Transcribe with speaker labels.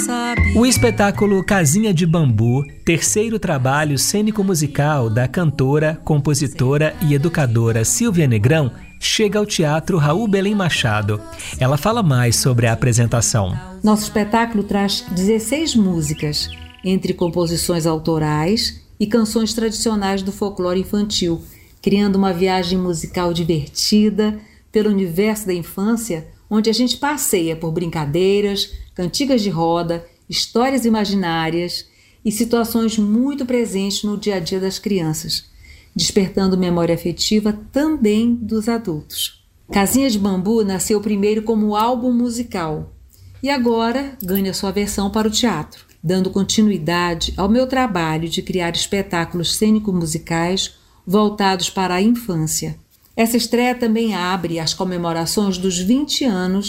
Speaker 1: sabe.
Speaker 2: O espetáculo Casinha de Bambu, terceiro trabalho cênico-musical da cantora, compositora e educadora Silvia Negrão, chega ao Teatro Raul Belém Machado. Ela fala mais sobre a apresentação.
Speaker 3: Nosso espetáculo traz 16 músicas, entre composições autorais e canções tradicionais do folclore infantil, criando uma viagem musical divertida pelo universo da infância, onde a gente passeia por brincadeiras, cantigas de roda, histórias imaginárias e situações muito presentes no dia a dia das crianças, despertando memória afetiva também dos adultos. Casinha de Bambu nasceu primeiro como álbum musical e agora ganha sua versão para o teatro, dando continuidade ao meu trabalho de criar espetáculos cênico-musicais voltados para a infância. Essa estreia também abre as comemorações dos 20 anos